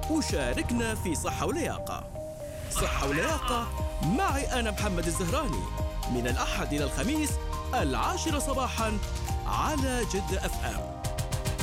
وشاركنا في صحة ولياقة. صحة ولياقة معي أنا محمد الزهراني، من الأحد إلى الخميس 10 صباحاً على جدة FM.